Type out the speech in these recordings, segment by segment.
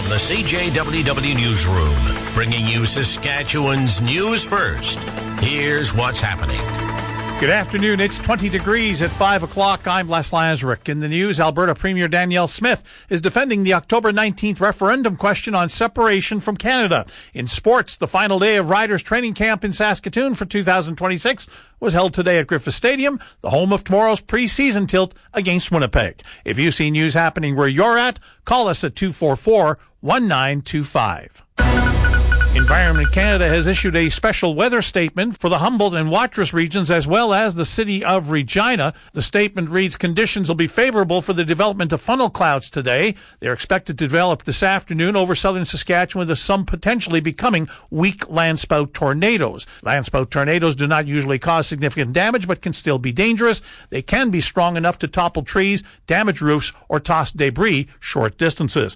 the CJWW Newsroom, bringing you Saskatchewan's news first. Here's what's happening. Good afternoon. It's 20 degrees at 5 o'clock. I'm Les Lazaruk. In the news, Alberta Premier Danielle Smith is defending the October 19th referendum question on separation from Canada. In sports, the final day of Riders training camp in Saskatoon for 2026 was held today at Griffith Stadium, the home of tomorrow's preseason tilt against Winnipeg. If you see news happening where you're at, call us at 244-1925. Environment Canada has issued a special weather statement for the Humboldt and Watrous regions as well as the city of Regina. The statement reads, conditions will be favorable for the development of funnel clouds today. They're expected to develop this afternoon over southern Saskatchewan with some potentially becoming weak landspout tornadoes. Landspout tornadoes do not usually cause significant damage but can still be dangerous. They can be strong enough to topple trees, damage roofs, or toss debris short distances.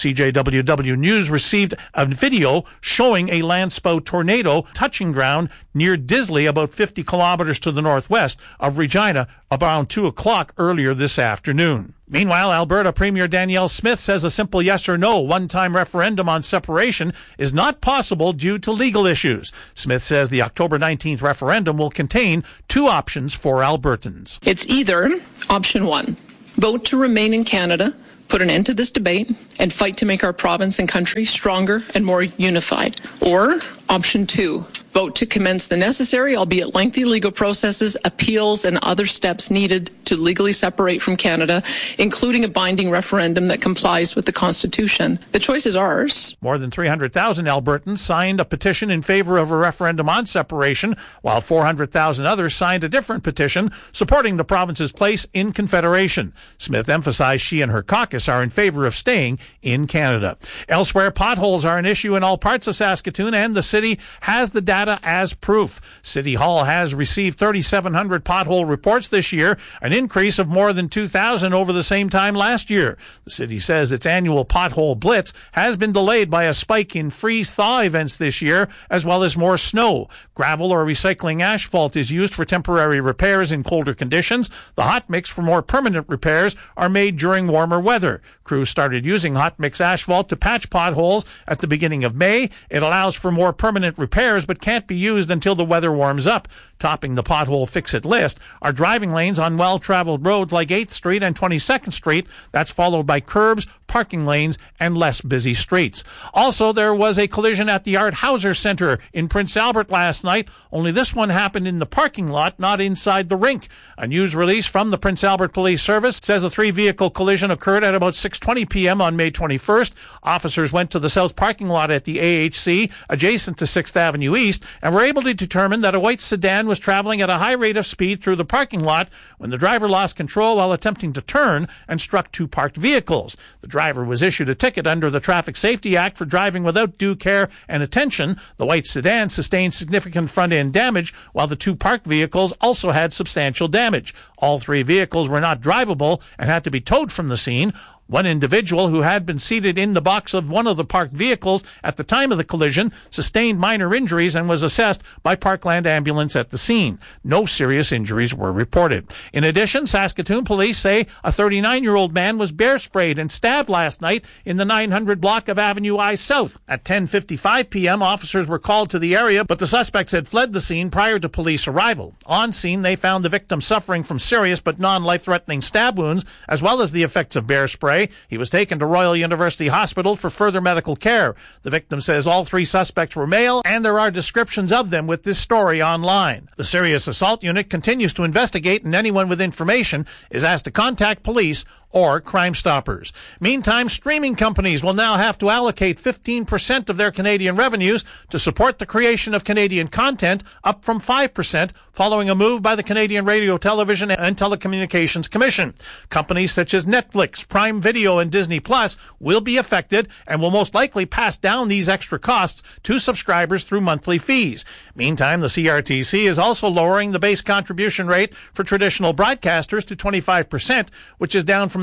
CJWW News received a video showing a landspout tornado touching ground near Disley, about 50 kilometers to the northwest of Regina, around 2 o'clock earlier this afternoon. Meanwhile, Alberta Premier Danielle Smith says a simple yes or no one-time referendum on separation is not possible due to legal issues. Smith says the October 19th referendum will contain two options for Albertans. It's either option one, vote to remain in Canada, put an end to this debate, and fight to make our province and country stronger and more unified. Or option two, vote to commence the necessary, albeit lengthy, legal processes, appeals, and other steps needed to legally separate from Canada, including a binding referendum that complies with the Constitution. The choice is ours. More than 300,000 Albertans signed a petition in favor of a referendum on separation, while 400,000 others signed a different petition supporting the province's place in Confederation. Smith emphasized she and her caucus are in favor of staying in Canada. Elsewhere, potholes are an issue in all parts of Saskatoon, and the city has the data as proof. City Hall has received 3,700 pothole reports this year, an increase of more than 2,000 over the same time last year. The city says its annual pothole blitz has been delayed by a spike in freeze-thaw events this year, as well as more snow. Gravel or recycling asphalt is used for temporary repairs in colder conditions. The hot mix for more permanent repairs are made during warmer weather. Crews started using hot mix asphalt to patch potholes at the beginning of May. It allows for more permanent repairs but can't be used until the weather warms up. Topping the pothole fix-it list are driving lanes on well-traveled roads like 8th Street and 22nd Street. That's followed by curbs, parking lanes, and less busy streets. Also, there was a collision at the Art Hauser Center in Prince Albert last night, only this one happened in the parking lot, not inside the rink. A news release from the Prince Albert Police Service says a three-vehicle collision occurred at about 6:20 p.m. on May 21st. Officers went to the south parking lot at the AHC, adjacent to 6th Avenue East, and were able to determine that a white sedan was traveling at a high rate of speed through the parking lot when the driver lost control while attempting to turn and struck two parked vehicles. The driver was issued a ticket under the Traffic Safety Act for driving without due care and attention. The white sedan sustained significant front-end damage, while the two parked vehicles also had substantial damage. All three vehicles were not drivable and had to be towed from the scene. One individual who had been seated in the box of one of the parked vehicles at the time of the collision sustained minor injuries and was assessed by Parkland Ambulance at the scene. No serious injuries were reported. In addition, Saskatoon police say a 39-year-old man was bear sprayed and stabbed last night in the 900 block of Avenue I South. At 10:55 p.m., officers were called to the area, but the suspects had fled the scene prior to police arrival. On scene, they found the victim suffering from serious but non-life-threatening stab wounds, as well as the effects of bear spray. He was taken to Royal University Hospital for further medical care. The victim says all three suspects were male, and there are descriptions of them with this story online. The Serious Assault Unit continues to investigate, and anyone with information is asked to contact police or Crime Stoppers. Meantime, streaming companies will now have to allocate 15% of their Canadian revenues to support the creation of Canadian content, up from 5%, following a move by the Canadian Radio, Television and Telecommunications Commission. Companies such as Netflix, Prime Video, and Disney Plus will be affected and will most likely pass down these extra costs to subscribers through monthly fees. Meantime, the CRTC is also lowering the base contribution rate for traditional broadcasters to 25%, which is down from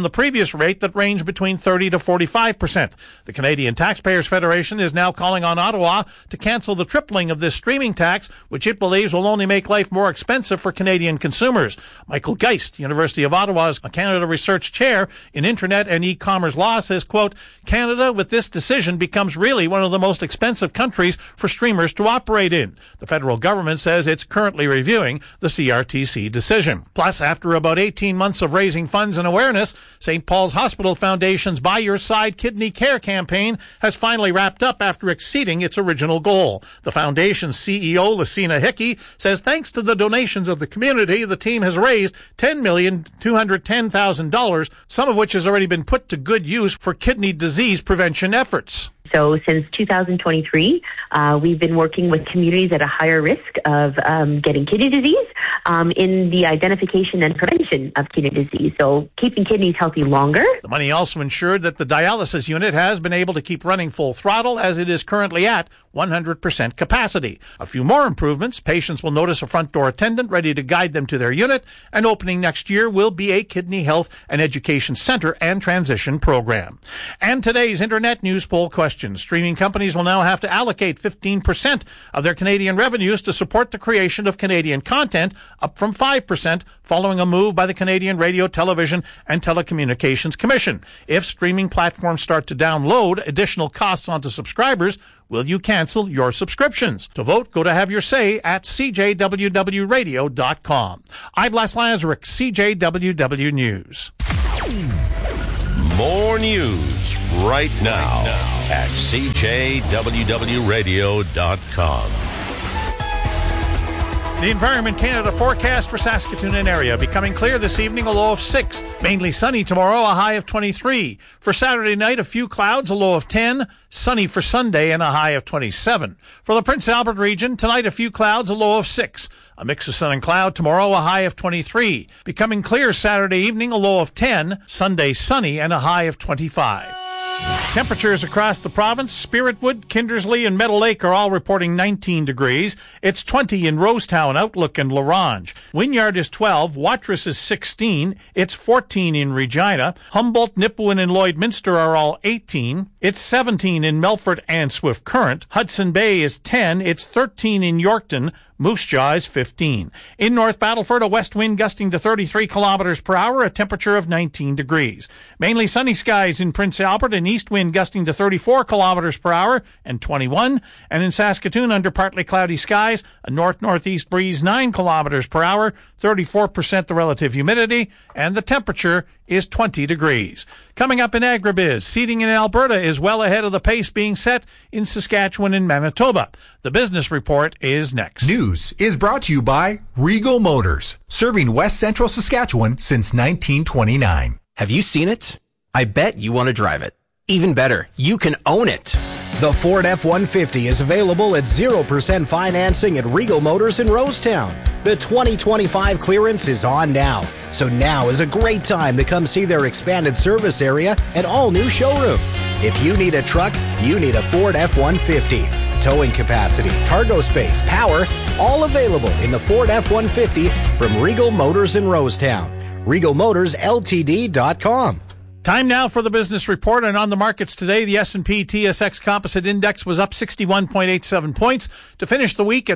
the previous rate that ranged between 30 to 45%. The Canadian Taxpayers Federation is now calling on Ottawa to cancel the tripling of this streaming tax, which it believes will only make life more expensive for Canadian consumers. Michael Geist, University of Ottawa's Canada Research Chair in Internet and E-commerce Law, says, quote, Canada, with this decision, becomes really one of the most expensive countries for streamers to operate in. The federal government says it's currently reviewing the CRTC decision. Plus, after about 18 months of raising funds and awareness, St. Paul's Hospital Foundation's By Your Side Kidney Care campaign has finally wrapped up after exceeding its original goal. The foundation's CEO, Lucina Hickey, says thanks to the donations of the community, the team has raised $10,210,000, some of which has already been put to good use for kidney disease prevention efforts. So since 2023, we've been working with communities at a higher risk of getting kidney disease in the identification and prevention of kidney disease. So keeping kidneys healthy longer. The money also ensured that the dialysis unit has been able to keep running full throttle as it is currently at 100% capacity. A few more improvements. Patients will notice a front door attendant ready to guide them to their unit, and opening next year will be a kidney health and education center and transition program. And today's Internet News Poll question. Streaming companies will now have to allocate 15% of their Canadian revenues to support the creation of Canadian content, up from 5%, following a move by the Canadian Radio, Television, and Telecommunications Commission. If streaming platforms start to download additional costs onto subscribers, will you cancel your subscriptions? To vote, go to Have Your Say at cjwwradio.com. I'm Les Lazaruk, CJWW News. More news right now at cjwwradio.com. The Environment Canada forecast for Saskatoon and area. Becoming clear this evening, a low of 6. Mainly sunny tomorrow, a high of 23. For Saturday night, a few clouds, a low of 10. Sunny for Sunday and a high of 27. For the Prince Albert region, tonight a few clouds, a low of 6. A mix of sun and cloud tomorrow, a high of 23. Becoming clear Saturday evening, a low of 10. Sunday sunny and a high of 25. Temperatures across the province, Spiritwood, Kindersley, and Meadow Lake are all reporting 19 degrees. It's 20 in Rosetown, Outlook, and Larange. Wynyard is 12, Watrous is 16, it's 14 in Regina. Humboldt, Nipawin, and Lloydminster are all 18. It's 17 in Melfort and Swift Current. Hudson Bay is 10, it's 13 in Yorkton. Moose Jaw is 15. In North Battleford, a west wind gusting to 33 kilometers per hour, a temperature of 19 degrees. Mainly sunny skies in Prince Albert, an east wind gusting to 34 kilometers per hour and 21. And in Saskatoon, under partly cloudy skies, a north-northeast breeze 9 kilometers per hour, 34% the relative humidity, and the temperature is 20 degrees. Coming up in Agribiz, seeding in Alberta is well ahead of the pace being set in Saskatchewan and Manitoba. The business report is next. News is brought to you by Regal Motors, serving West Central Saskatchewan since 1929. Have you seen it? I bet you want to drive it. Even better, you can own it. The Ford F-150 is available at 0% financing at Regal Motors in Rosetown. The 2025 clearance is on now, so now is a great time to come see their expanded service area and all-new showroom. If you need a truck, you need a Ford F-150. Towing capacity, cargo space, power, all available in the Ford F-150 from Regal Motors in Rosetown. RegalMotorsLTD.com. Time now for the business report, and on the markets today, the S&P TSX Composite Index was up 61.87 points to finish the week at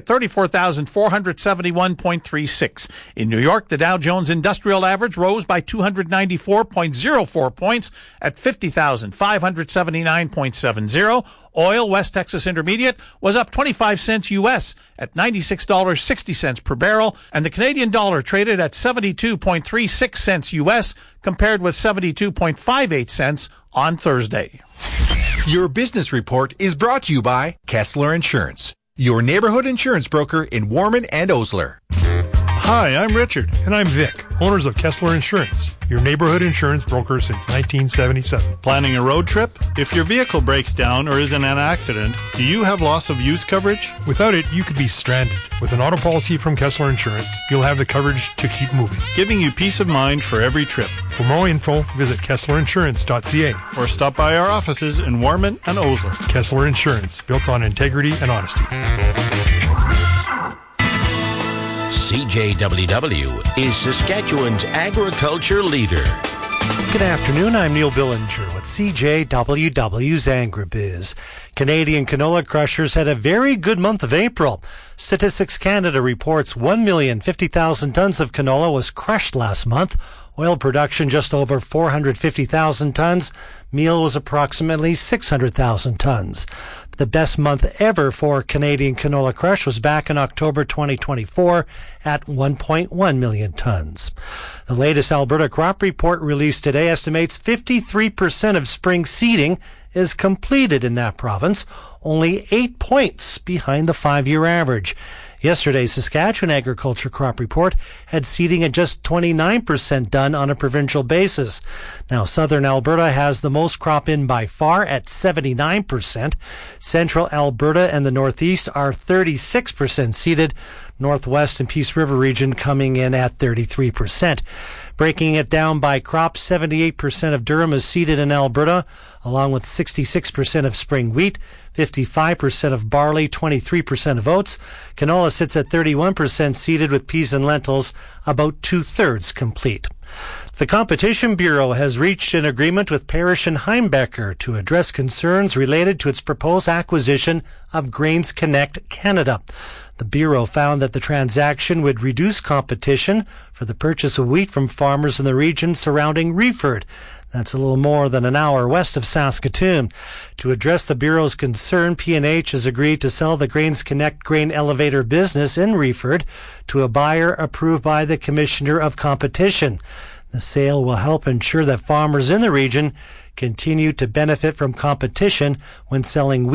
34,471.36. In New York, the Dow Jones Industrial Average rose by 294.04 points at 50,579.70. Oil, West Texas Intermediate, was up 25 cents U.S. at $96.60 per barrel, and the Canadian dollar traded at 72.36 cents U.S. compared with 72.58 cents on Thursday. Your business report is brought to you by Kessler Insurance, your neighborhood insurance broker in Warman and Osler. Hi, I'm Richard. And I'm Vic, owners of Kessler Insurance, your neighborhood insurance broker since 1977. Planning a road trip? If your vehicle breaks down or is in an accident, do you have loss of use coverage? Without it, you could be stranded. With an auto policy from Kessler Insurance, you'll have the coverage to keep moving, giving you peace of mind for every trip. For more info, visit KesslerInsurance.ca or stop by our offices in Warman and Osler. Kessler Insurance, built on integrity and honesty. CJWW is Saskatchewan's agriculture leader. Good afternoon, I'm Neil Billinger with CJWW's Agribiz. Canadian canola crushers had a very good month of April. Statistics Canada reports 1,050,000 tons of canola was crushed last month. Oil production just over 450,000 tons. Meal was approximately 600,000 tons. The best month ever for Canadian canola crush was back in October 2024 at 1.1 million tons. The latest Alberta crop report released today estimates 53% of spring seeding is completed in that province, only 8 points behind the 5-year average. Yesterday's Saskatchewan Agriculture Crop Report had seeding at just 29% done on a provincial basis. Now, southern Alberta has the most crop in by far at 79%. Central Alberta and the Northeast are 36% seeded. Northwest and Peace River region coming in at 33%. Breaking it down by crop, 78% of durum is seeded in Alberta, along with 66% of spring wheat, 55% of barley, 23% of oats. Canola sits at 31% seeded, with peas and lentils about 2/3 complete. The Competition Bureau has reached an agreement with Parrish and Heimbecker to address concerns related to its proposed acquisition of Grains Connect Canada. The Bureau found that the transaction would reduce competition for the purchase of wheat from farmers in the region surrounding Reeford. That's a little more than an hour west of Saskatoon. To address the Bureau's concern, P&H has agreed to sell the Grains Connect grain elevator business in Reeford to a buyer approved by the Commissioner of Competition. The sale will help ensure that farmers in the region continue to benefit from competition when selling wheat